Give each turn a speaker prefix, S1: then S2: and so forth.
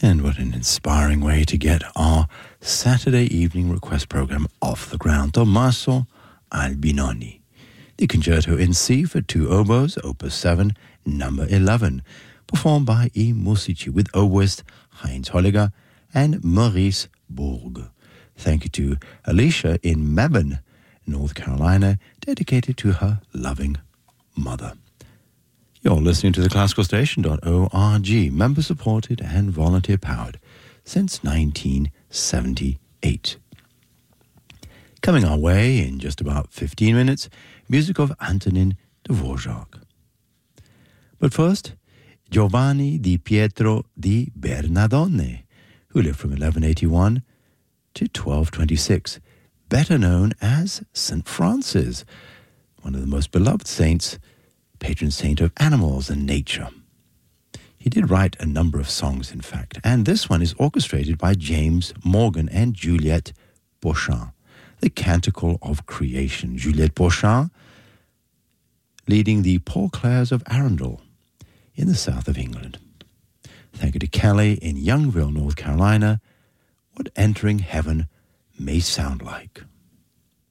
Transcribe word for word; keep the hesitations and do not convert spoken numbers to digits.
S1: And what an inspiring way to get our Saturday evening request program off the ground. Tommaso Albinoni. The Concerto in C for two oboes, Opus seven, number eleven, performed by I Musici with oboist Heinz Holliger and Maurice Bourg. Thank you to Alicia in Mebane, North Carolina, dedicated to her loving mother. You're listening to the classical station dot org, member-supported and volunteer-powered since nineteen seventy-eight. Coming our way in just about fifteen minutes, music of Antonin Dvorak. But first, Giovanni di Pietro di Bernardone, who lived from eleven eighty-one to twelve twenty-six, better known as Saint Francis, one of the most beloved saints, patron saint of animals and nature. He did write a number of songs, in fact, and this one is orchestrated by James Morgan and Juliette Beauchamp, the Canticle of Creation. Juliette Beauchamp leading the Paul Clares of Arundel in the south of England. Thank you to Kelly in Youngville, North Carolina, what entering heaven may sound like.